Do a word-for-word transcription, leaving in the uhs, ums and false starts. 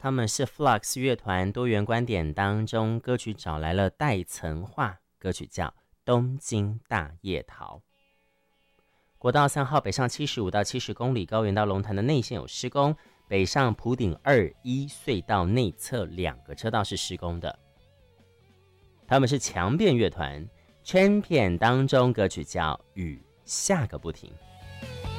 他们是 Flux 乐团多元观点当中歌曲找来了带层化，歌曲叫《东京大叶桃》。国道三号北上七十五到七十公里，高原到龙潭的内线有施工，北上埔顶二一隧道内侧两个车道是施工的。他们是强辩乐团，圈片当中歌曲叫《雨下个不停》。